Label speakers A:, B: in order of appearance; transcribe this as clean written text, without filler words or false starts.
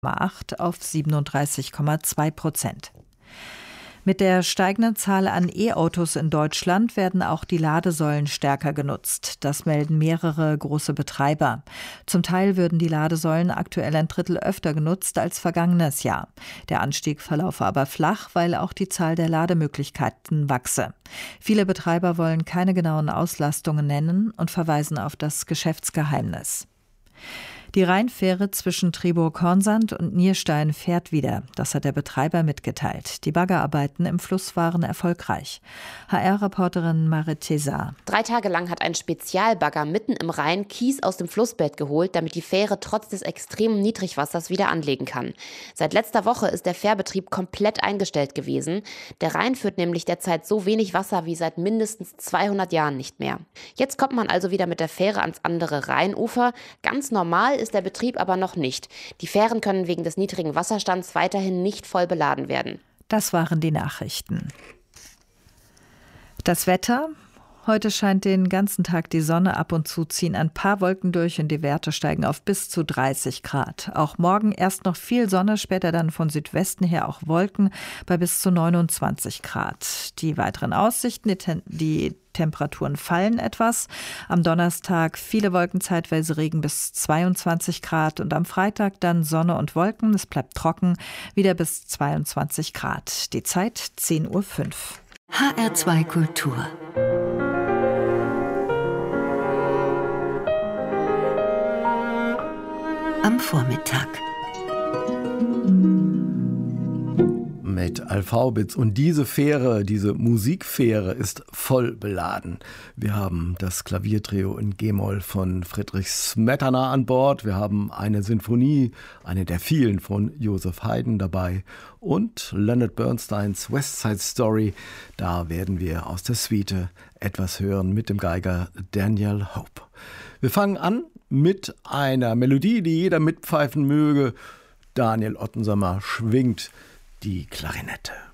A: 8 auf 37,2%. Mit der steigenden Zahl an E-Autos in Deutschland werden auch die Ladesäulen stärker genutzt. Das melden mehrere große Betreiber. Zum Teil würden die Ladesäulen aktuell ein Drittel öfter genutzt als vergangenes Jahr. Der Anstieg verlaufe aber flach, weil auch die Zahl der Lademöglichkeiten wachse. Viele Betreiber wollen keine genauen Auslastungen nennen und verweisen auf das Geschäftsgeheimnis. Die Rheinfähre zwischen Triburg-Hornsand und Nierstein fährt wieder. Das hat der Betreiber mitgeteilt. Die Baggerarbeiten im Fluss waren erfolgreich. HR-Reporterin Marit Thesar.
B: 3 Tage lang hat ein Spezialbagger mitten im Rhein Kies aus dem Flussbett geholt, damit die Fähre trotz des extremen Niedrigwassers wieder anlegen kann. Seit letzter Woche ist der Fährbetrieb komplett eingestellt gewesen. Der Rhein führt nämlich derzeit so wenig Wasser wie seit mindestens 200 Jahren nicht mehr. Jetzt kommt man also wieder mit der Fähre ans andere Rheinufer. Ganz normal ist der Betrieb aber noch nicht. Die Fähren können wegen des niedrigen Wasserstands weiterhin nicht voll beladen werden.
A: Das waren die Nachrichten. Das Wetter. Heute scheint den ganzen Tag die Sonne, ab und zu ziehen ein paar Wolken durch und die Werte steigen auf bis zu 30 Grad. Auch morgen erst noch viel Sonne, später dann von Südwesten her auch Wolken bei bis zu 29 Grad. Die weiteren Aussichten, die Temperaturen fallen etwas. Am Donnerstag viele Wolken, zeitweise Regen bis 22 Grad und am Freitag dann Sonne und Wolken. Es bleibt trocken, wieder bis 22 Grad. Die Zeit 10:05 Uhr.
C: HR2 Kultur. Am Vormittag.
D: Mit Alphaubits. Und diese Fähre, diese Musikfähre ist voll beladen. Wir haben das Klaviertrio in G-Moll von Friedrich Smetana an Bord. Wir haben eine Sinfonie, eine der vielen von Joseph Haydn dabei. Und Leonard Bernsteins West Side Story. Da werden wir aus der Suite etwas hören mit dem Geiger Daniel Hope. Wir fangen an mit einer Melodie, die jeder mitpfeifen möge. Daniel Ottensammer schwingt die Klarinette.